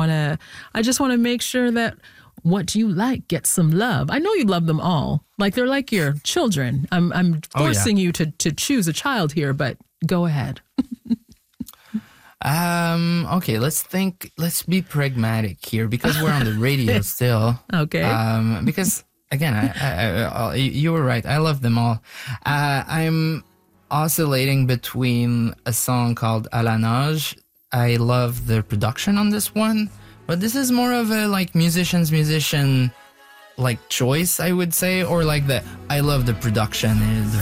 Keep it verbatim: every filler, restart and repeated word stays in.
want to, I just want to make sure that what you like gets some love. I know you love them all. Like they're like your children. I'm I'm forcing oh, yeah. you to to choose a child here, but go ahead. um. Okay. Let's think. Let's be pragmatic here because we're on the radio still. Okay. Um. Because again, I, I, I, you were right. I love them all. Uh, I'm oscillating between a song called À la nage. I love the production on this one, but this is more of a like musician's musician like choice, I would say, or like the I love the production, the